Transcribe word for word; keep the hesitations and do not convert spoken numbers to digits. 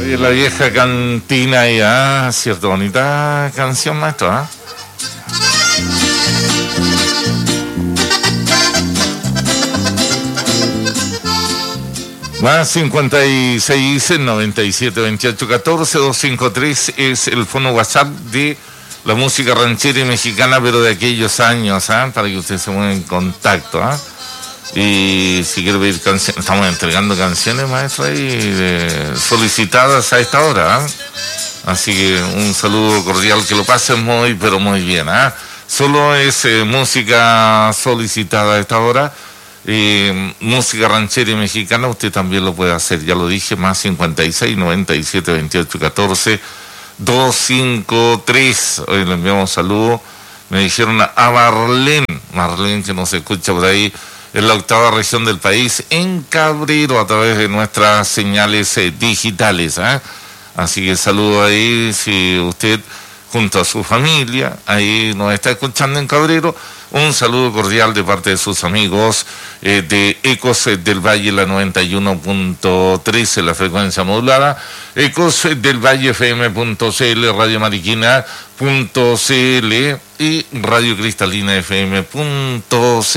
Oye, la vieja cantina ya, cierto, bonita canción, maestro, ¿ah? ¿eh? Más cincuenta y seis, noventa y siete, veintiocho, catorce, doscientos cincuenta y tres es el fono WhatsApp de la música ranchera y mexicana, pero de aquellos años, ¿ah? ¿eh? Para que usted se ponga en contacto, ¿ah? ¿eh? Y si quiere pedir canciones, estamos entregando canciones, maestro, ahí de, solicitadas a esta hora, ¿eh? Así que un saludo cordial, que lo pasen muy, pero muy bien, ¿ah? ¿eh? Solo es eh, música solicitada a esta hora. Eh, música ranchera y mexicana, usted también lo puede hacer, ya lo dije, más cincuenta y seis, noventa y siete, veintiocho, catorce, doscientos cincuenta y tres. Hoy le enviamos un saludo, me dijeron a Marlene, Marlene que nos escucha por ahí en la octava región del país, en Cabrero, a través de nuestras señales eh, digitales, ¿eh? Así que saludo ahí, si usted junto a su familia ahí nos está escuchando en Cabrero, un saludo cordial de parte de sus amigos eh, de Ecos del Valle, la noventa y uno punto tres en la frecuencia modulada, Ecos del Valle F M punto C L, Radio Mariquina punto C L y Radio Cristalina F M punto C L.